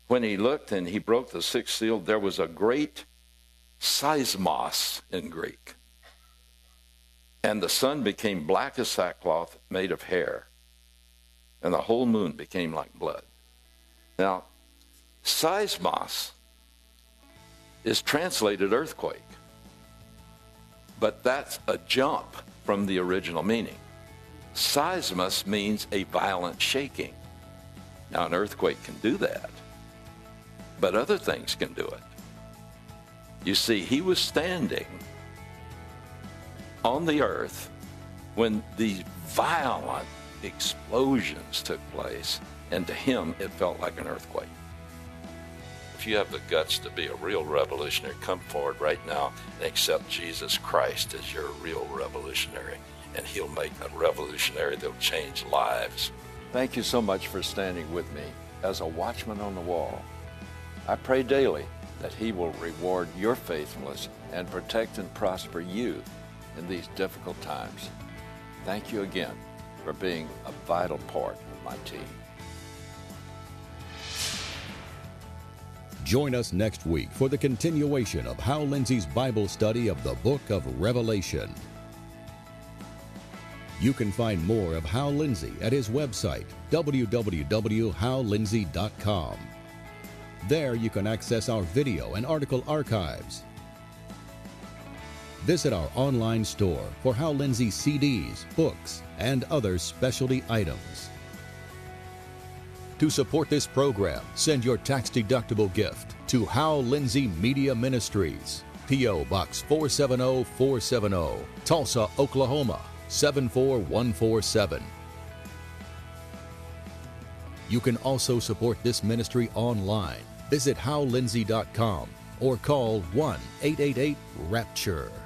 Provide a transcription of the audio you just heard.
When he looked and he broke the sixth seal, there was a great seismos in Greek. And the sun became black as sackcloth made of hair. And the whole moon became like blood. Now, seismos is translated earthquake. But that's a jump from the original meaning. Seismos means a violent shaking. Now, an earthquake can do that, but other things can do it. You see, he was standing on the earth when these violent explosions took place, and to him, it felt like an earthquake. If you have the guts to be a real revolutionary, come forward right now and accept Jesus Christ as your real revolutionary, and he'll make a revolutionary that'll change lives. Thank you so much for standing with me as a watchman on the wall. I pray daily that he will reward your faithfulness and protect and prosper you in these difficult times. Thank you again for being a vital part of my team. Join us next week for the continuation of Hal Lindsey's Bible study of the book of Revelation. You can find more of Hal Lindsey at his website, www.hallindsey.com. There you can access our video and article archives. Visit our online store for Hal Lindsey CDs, books, and other specialty items. To support this program, send your tax-deductible gift to Hal Lindsey Media Ministries, P.O. Box 470470, Tulsa, Oklahoma 74147. You can also support this ministry online. Visit HalLindsey.com or call 1-888-RAPTURE.